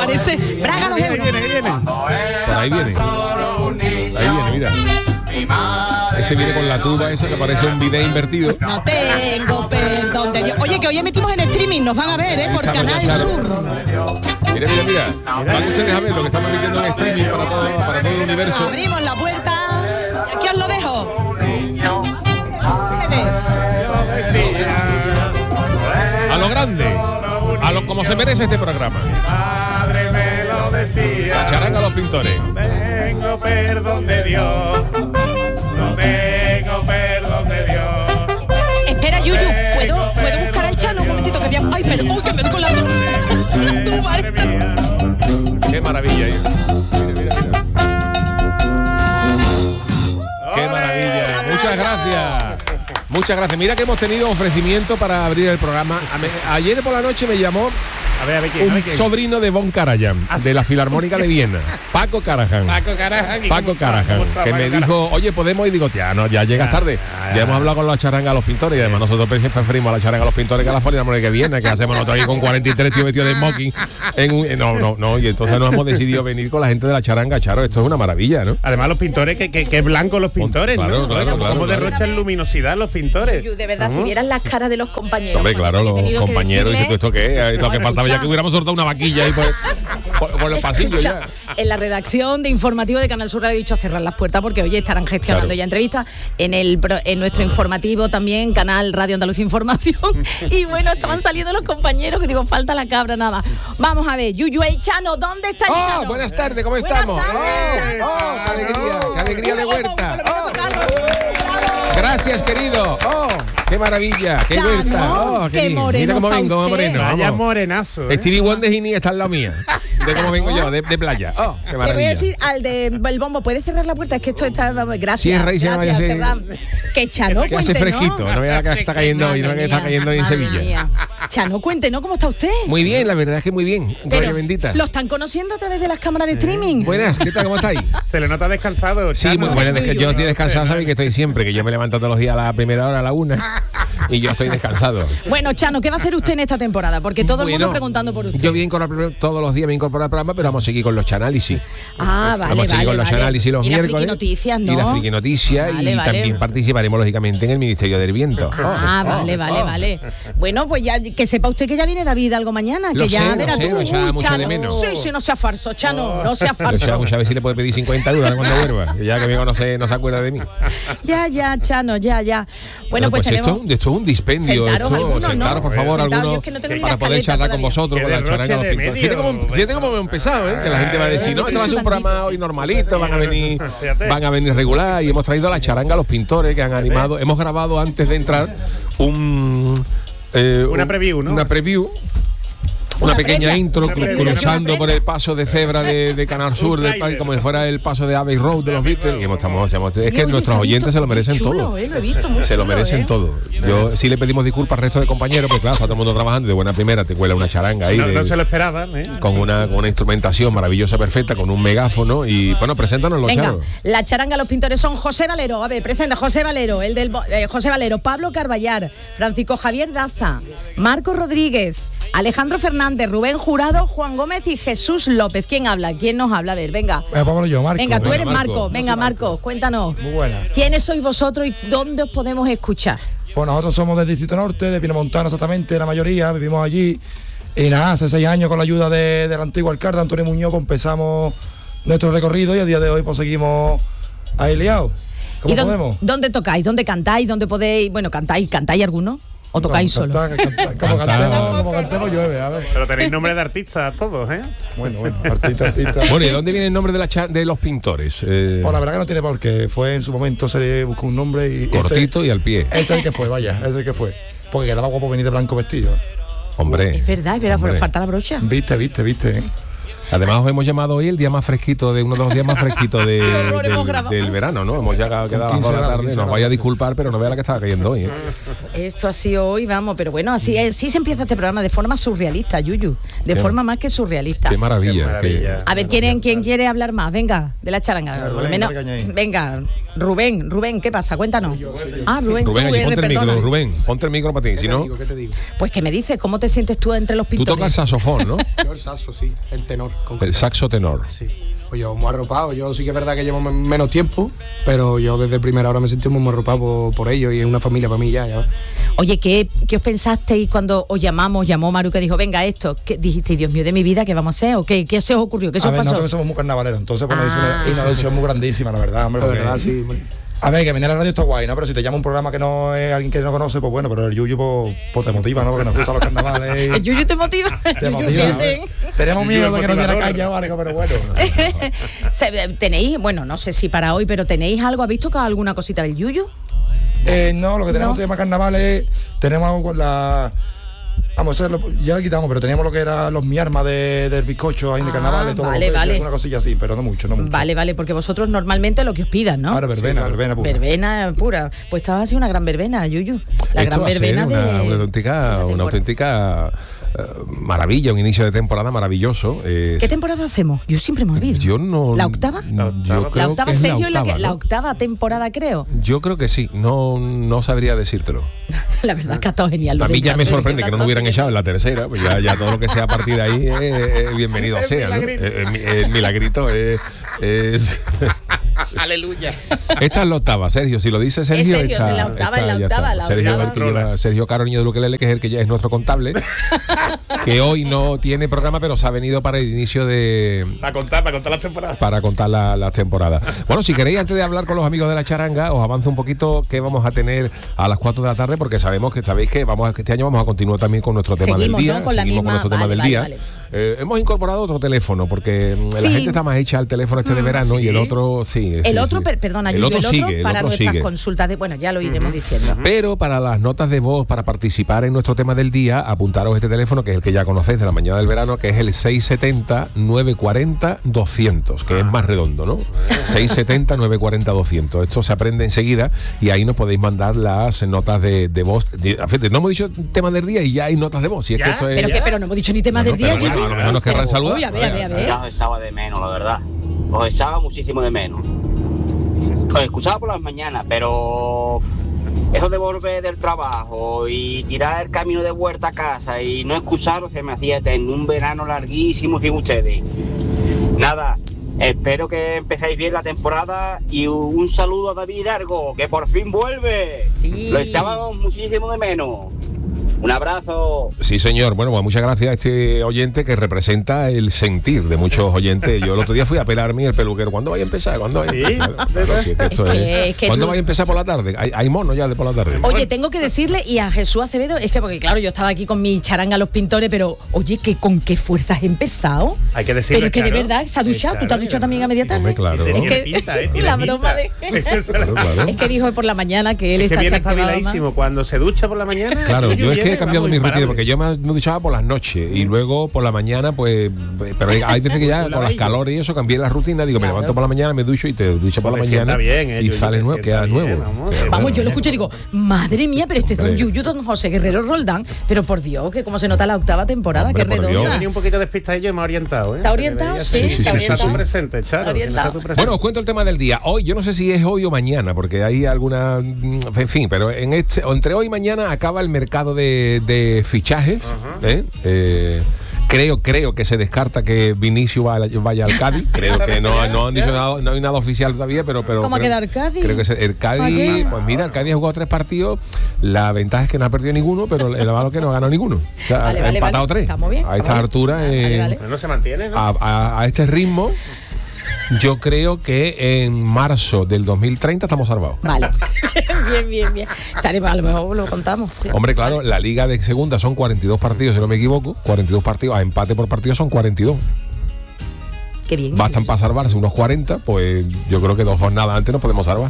parece Braga los euros. Por ahí viene. Ahí viene, mira. Ese viene con la tuba, eso que parece un video invertido. No tengo perdón de Dios. Oye, que hoy emitimos en streaming, nos van a ver, por Canal Sur. Mira. Van ustedes a ver lo que estamos emitiendo en streaming para todo el universo. Abrimos la puerta. Aquí os lo dejo. A lo grande, a lo como se merece este programa. Madre me lo decía. La charanga a los pintores. Tengo perdón de Dios. No tengo perdón de Dios. Espera, Yuyu, ¿puedo buscar al Chano un momentito que voy a... Ay, pero uy, que me doy con la tuba esta. Qué maravilla. Mira. Qué maravilla. Muchas gracias. Mira que hemos tenido ofrecimiento para abrir el programa. Ayer por la noche me llamó un sobrino de Von Karajan, de la Filarmónica de Viena, Paco Karajan, que me dijo, oye, podemos, y digo, tía, no, ya llegas tarde. Ya hemos hablado con la charanga a los pintores, y además nosotros preferimos a la charanga a los pintores que a la Filarmónica de Viena, que hacemos nosotros aquí con 43 tíos vestidos de smoking. No, y entonces nos hemos decidido venir con la gente de la charanga, Charo, esto es una maravilla, ¿no? Además los pintores, que blancos los pintores, claro, ¿no? Claro, cómo derrochan luminosidad los pintores. De verdad, si vieras las caras de los compañeros. Hombre, claro, los compañeros, y esto qué es, lo que faltaba ya que hubiéramos soltado una vaquilla ahí por los pasillos ya. En la redacción de informativo de Canal Sur Radio he dicho cerrar las puertas porque hoy estarán gestionando ya entrevistas en nuestro informativo también, Canal Radio Andalucía Información. Y bueno, estaban saliendo los compañeros que digo, falta la cabra nada más. Vamos a ver, Yuyu, el Chano, ¿dónde está el Chano? Buenas tardes, ¿cómo estamos? Qué alegría de Huerta. Gracias, querido. Qué maravilla, qué Huerta. Qué moreno. Mira cómo vengo, moreno. Vaya morenazo. Stevie Wonder y está en la mía. De cómo vengo yo, de playa. Qué maravilla. Le voy a decir al del bombo, ¿puedes cerrar la puerta? Es que esto está... Gracias. Cierra y se vaya a hacer. Que Chano que hace fresquito. No vea que está cayendo hoy, no vea que está cayendo hoy en Sevilla. Chano, cuéntenos cómo está usted. Muy bien, la verdad es que muy bien. Gloria bendita. ¿Lo están conociendo a través de las cámaras de streaming? Buenas, ¿qué tal? ¿Cómo estáis? Se le nota descansado, Chano. Sí, muy buenas. Yo estoy descansado, ¿sabes? Que estoy siempre, que yo me levanto todos los días a la primera hora, a la 1, y yo estoy descansado. Bueno, Chano, ¿qué va a hacer usted en esta temporada? Porque todo el mundo preguntando por usted. Yo voy a incorporar todos los días, me incorporo al programa, pero vamos a seguir con los chanálisis. Vale, vamos a seguir con los chanálisis los miércoles. Y las friki noticias, ¿no? Y las friki noticias, también participaremos, lógicamente, en el Ministerio del Viento. Vale. Bueno, pues ya que sepa usted que ya viene David algo mañana, que ya verá tú. Mucho de menos. Sí, no sea farso, Chano, no sea farso. Muchas veces le puede pedir 50 euros cuando vuelva, ya que amigo no se acuerda de mí. Ya, Chano, ya. Bueno, pues tenemos... Esto es un dispendio. Sentaros, por favor, algunos, para poder charlar con vosotros, con la charanga los pintores. Fíjate cómo hemos empezado, que la gente va a decir, no, este va a ser un programa hoy normalito, van a venir regular, y hemos traído a la charanga a los pintores que han animado. Hemos grabado antes de entrar una preview, ¿no? Una pequeña intro cruzando por el paso de cebra de Canal Sur, como si fuera el paso de Abbey Road de los Beatles. Y es que nuestros oyentes se lo merecen todo. Se lo merecen todo. Yo sí le pedimos disculpas al resto de compañeros, porque claro, está todo el mundo trabajando y de buena primera te cuela una charanga ahí. No se lo esperaban, con una instrumentación maravillosa, perfecta, con un megáfono. Y bueno, preséntanos los charos. La charanga los pintores son José Valero. A ver, presenta José Valero, José Valero, Pablo Carballar, Francisco Javier Daza, Marco Rodríguez, Alejandro Fernández, Rubén Jurado, Juan Gómez y Jesús López. ¿Quién habla? ¿Quién nos habla? A ver, venga. Yo, Marco. Venga, tú eres Marco. Venga, Marco, cuéntanos. Muy buena. ¿Quiénes sois vosotros y dónde os podemos escuchar? Pues nosotros somos del Distrito Norte, de Piedemontana exactamente, la mayoría, vivimos allí. Y nada, hace 6 años con la ayuda del antiguo alcalde, Antonio Muñoz, pues empezamos nuestro recorrido y a día de hoy pues seguimos ahí liados. ¿Cómo podemos? ¿Dónde tocáis? ¿Dónde cantáis? ¿Dónde podéis? Bueno, ¿cantáis algunos? ¿O tocáis solo? Como cantemos llueve, a ver. Pero tenéis nombre de artistas todos, ¿eh? Bueno, artista. Bueno, ¿y dónde viene el nombre de los pintores? Pues la verdad que no tiene por qué. Fue en su momento, se le buscó un nombre y... Cortito y al pie. Ese es el que fue, ese es el que fue. Porque quedaba guapo venir de blanco vestido. Hombre. Es verdad, falta la brocha. Viste, ¿eh? Además os hemos llamado hoy el día más fresquito, uno de los días más fresquitos del verano, ¿no? Hemos ya quedado a la tarde, nos vaya a disculpar, pero no vea la que estaba cayendo hoy. Esto ha sido hoy, vamos, pero bueno, así se empieza este programa de forma surrealista, Yuyu, forma más que surrealista. Qué maravilla. A ver, ¿quién quiere hablar más? Venga, de la charanga. Venga, Rubén, ¿qué pasa? Cuéntanos. Rubén, ponte el micro para ti, si no... Pues ¿qué me dices? ¿Cómo te sientes tú entre los pintores? Tú tocas saxofón, ¿no? Yo el saxo, sí, el tenor. El saxo tenor. Sí. Pues yo muy arropado. Yo sí que es verdad que llevo menos tiempo, pero yo desde primera hora me sentí muy arropado por ello y es una familia para mí ya. Oye, ¿qué os pensasteis cuando os llamó Maru que dijo, venga, esto? ¿Qué dijisteis, Dios mío, de mi vida, qué vamos a hacer? ¿O qué se os ocurrió? ¿Qué se os pasó? Nosotros somos muy carnavaleros, entonces pues nos hizo una ilusión muy grandísima, la verdad, hombre. Porque, verdad, sí. A ver, que venir a la radio está guay, ¿no? Pero si te llama un programa que no es alguien que no conoce, pues bueno, pero el Yuyu pues te motiva, ¿no? Porque nos gustan los carnavales. ¿El Yuyu te motiva? Te motiva. Tenemos miedo de que nos diera caña o algo, pero bueno. ¿Tenéis, bueno, no sé si para hoy, pero tenéis algo? ¿Habéis tocado alguna cosita del Yuyu? No, lo que tenemos tema carnavales, tenemos algo con la... Vamos a hacerlo, ya lo quitamos, pero teníamos lo que era los mi armas del bizcocho ahí de carnavales, todo vale, lo que vale. una cosilla así, pero no mucho. Vale, porque vosotros normalmente lo que os pidan, ¿no? Ahora verbena pura. Verbena pura. Pues estaba así una gran verbena, Yuyu. La Esto gran verbena una auténtica maravilla, un inicio de temporada maravilloso. ¿Qué temporada hacemos? Yo siempre me olvido. Yo no. ¿La octava? Yo creo la octava, que es Sergio, la octava, la ¿no? octava temporada, creo. Yo creo que sí, no sabría decírtelo. La verdad es que ha estado genial. A mí ya me sorprende que no nos hubieran echado en la tercera, pues ya todo lo que sea a partir de ahí es bienvenido sea, ¿no? El milagrito es Aleluya. Esta es la octava, Sergio. Si lo dice Sergio, es la octava. Sergio Caro, niño de Luquelele, que es el que ya es nuestro contable, que hoy no tiene programa, pero se ha venido para el inicio de... Para contar las temporadas. Para contar las temporadas. Bueno, si queréis, antes de hablar con los amigos de la charanga, os avanzo un poquito qué vamos a tener a las 4 de la tarde, porque sabéis que este año vamos a continuar también con nuestro tema del día. ¿no? Seguimos con nuestro tema del día. Hemos incorporado otro teléfono, porque la gente está más hecha al teléfono de verano, y el otro perdona, el otro sigue para nuestras consultas bueno, ya lo iremos diciendo. Pero para las notas de voz, para participar en nuestro tema del día, apuntaros este teléfono, que es el que ya conocéis de la mañana del verano, que es el 670-940-200, que es más redondo, ¿no? 670-940-200. Esto se aprende enseguida y ahí nos podéis mandar las notas de voz. No hemos dicho tema del día y ya hay notas de voz. Si es que esto es... Pero no hemos dicho ni tema del día. Bueno, a lo mejor nos querrán saludar. Uy, a ver. Os echaba de menos, la verdad. Os echaba muchísimo de menos. Os escuchaba por las mañanas, pero eso de volver del trabajo y tirar el camino de vuelta a casa y no escucharos se me hacía en un verano larguísimo sin ustedes. Nada, espero que empecéis bien la temporada y un saludo a David Hidalgo, que por fin vuelve. Sí. Lo echábamos muchísimo de menos. Un abrazo. Sí, señor. Bueno, pues muchas gracias a este oyente que representa el sentir de muchos oyentes. Yo el otro día fui a pelarme el peluquero. ¿Cuándo vaya a empezar? ¿Cuándo vaya a empezar? ¿Cuándo vaya a empezar por la tarde? Hay mono ya de por la tarde. Oye, tengo que decirle, y a Jesús Acevedo, es que porque claro, yo estaba aquí con mi charanga Los Pintores, pero oye, que con qué fuerza has empezado. Hay que decirlo. Pero es que de verdad se ha duchado. ¿Tú te has duchado también a media tarde? Claro. Es que la broma de... Es que dijo por la mañana que él está espabiladísimo cuando se ducha por la mañana. Claro, yo es que he cambiado mi rutina, porque yo me duchaba por las noches y luego por la mañana, pues, pero hay veces que ya con las calores y eso cambié la rutina. Digo, me levanto por la mañana, me ducho y te duchas por la mañana y sale nuevo, queda nuevo. Vamos, yo lo escucho y digo, madre mía, pero este es don Yuyu, don José Guerrero Roldán, pero por Dios, que como se nota la octava temporada, que redonda. Tenía un poquito despistadillo y me ha orientado. ¿Está orientado? Sí, está tú presente, Charo. Bueno, os cuento el tema del día. Hoy, yo no sé si es hoy o mañana, porque hay alguna, en fin, pero entre hoy y mañana acaba el mercado de fichajes. Creo que se descarta que Vinicius vaya al Cádiz. Creo que no han dicho nada, no hay nada oficial todavía, pero ¿cómo ha quedado el Cádiz? Creo que el Cádiz, pues mira, el Cádiz ha jugado 3 partidos. La ventaja es que no ha perdido ninguno, pero el malo que no ha ganado ninguno. O sea, ha empatado 3. A esta altura, no se mantiene, ¿no? A este ritmo. Yo creo que en marzo del 2030 estamos salvados. Vale. Bien. Estaremos, a lo mejor lo contamos. Sí. Hombre, claro, la liga de segunda son 42 partidos, si no me equivoco. 42 partidos, a empate por partido son 42. Qué bien. Bastan para salvarse unos 40, pues yo creo que 2 jornadas antes nos podemos salvar.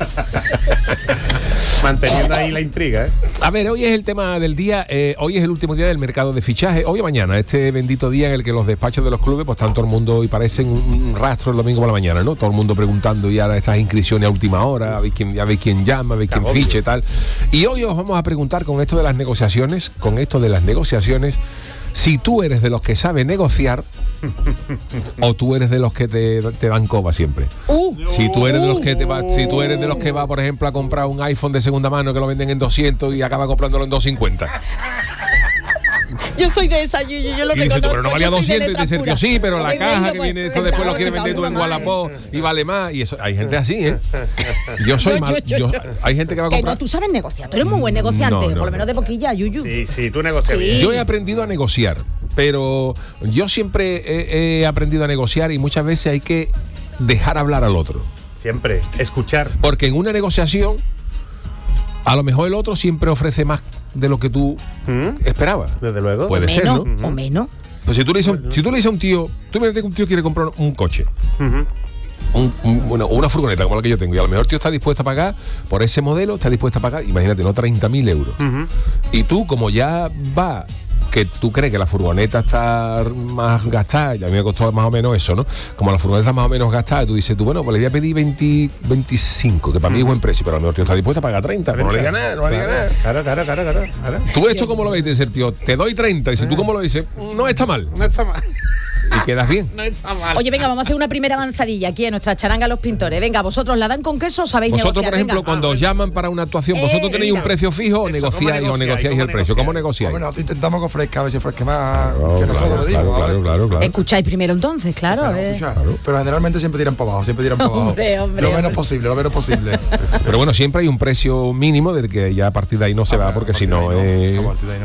Manteniendo ahí la intriga, ¿eh? A ver, hoy es el tema del día. Hoy es el último día del mercado de fichaje. Hoy o mañana, este bendito día en el que los despachos de los clubes, pues están todo el mundo y parecen un rastro el domingo por la mañana, ¿no? Todo el mundo preguntando ya estas inscripciones a última hora, a ver quién llama, a ver quién fiche y tal. Y hoy os vamos a preguntar con esto de las negociaciones, si tú eres de los que sabe negociar o tú eres de los que te dan coba siempre. Si tú eres de los que va, por ejemplo, a comprar un iPhone de segunda mano que lo venden en 200 y acaba comprándolo en 250. Yo soy de esa, yo lo y dice tú, reconozco. pero no valía yo soy de 200 y letras dice, puras. sí, pero la Habéis caja leído, que pues, viene eso después lo quieres vender tú en Wallapop y vale más. Y eso, hay gente así, ¿eh? Yo soy mal. Hay gente que va a Que comprar. no, tú sabes negociar, tú eres muy buen negociante, No, por lo menos de boquilla, Yuyu. Sí, tú negocias bien. Yo he aprendido a negociar, pero yo siempre he aprendido a negociar y muchas veces hay que dejar hablar al otro. Siempre, escuchar. Porque en una negociación, a lo mejor el otro siempre ofrece más de lo que tú esperabas. Desde luego. Puede ser, ¿no? O menos. Pues si tú le dices a un tío, tú me dices que un tío quiere comprar un coche. Una furgoneta como la que yo tengo, y a lo mejor el tío está dispuesto a pagar por ese modelo, está dispuesto a pagar, imagínate, no 30.000 euros. Y tú, como ya va, que tú crees que la furgoneta está más gastada, y a mí me costó más o menos eso, ¿no? Como la furgoneta está más o menos gastada, tú dices, bueno, pues le voy a pedir 25, que para mí es buen precio, pero a lo mejor el tío está dispuesto a pagar 30, pero no le diga nada, no le diga nada. Claro. ¿Tú esto cómo lo ves? Dice el tío, te doy 30, y si tú cómo lo dices, no está mal. No está mal. Y quedas bien. No está mal. Oye, venga, vamos a hacer una primera avanzadilla aquí en nuestra charanga Los Pintores. Venga, ¿vosotros la dan con queso o sabéis Vosotros, negociar? por ejemplo, Venga. cuando os llaman para una actuación, ¿vosotros tenéis un precio fijo o negociáis el precio? ¿Cómo negociáis? Bueno, intentamos que ofrezca, a ver si ofrezca más que nosotros le dimos. Claro. Escucháis primero entonces, claro. A ver. Pero generalmente siempre tiran para abajo, Hombre, lo menos posible. Pero bueno, siempre hay un precio mínimo del que ya a partir de ahí no se va, porque si no...